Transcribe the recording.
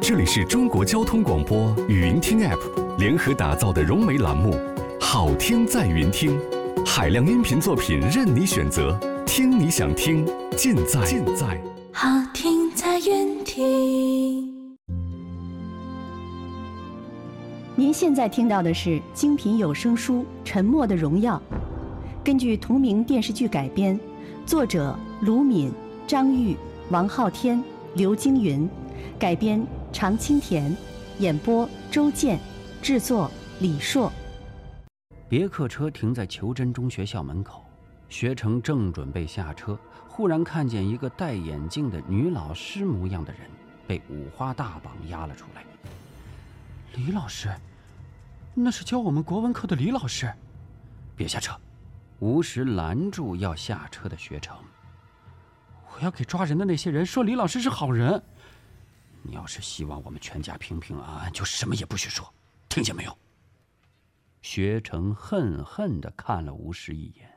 这里是中国交通广播语音听 App 联合打造的融媒栏目，好听在云听，海量音频作品任你选择，听你想听，尽在好听在云听。 您现在听到的是精品有声书《沉默的荣耀》，根据同名电视剧改编，作者卢敏、张玉、王昊天、刘京云，改编常青田，演播周健，制作李硕。 别克车停在裘真中学校门口，学成正准备下车，忽然看见一个戴眼镜的女老师模样的人被五花大绑押了出来。李老师，那是教我们国文课的李老师。别下车！吴石拦住要下车的学成。我要给抓人的那些人说李老师是好人。你要是希望我们全家平平安安，就什么也不许说，听见没有？学成恨恨地看了吴石一眼，